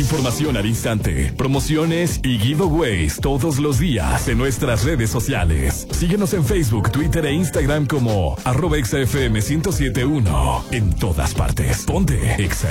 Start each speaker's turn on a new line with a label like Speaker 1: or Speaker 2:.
Speaker 1: información al instante, promociones y giveaways todos los días en nuestras redes sociales. Síguenos en Facebook, Twitter e Instagram como @XFM 1071. En todas partes. Ponte Exa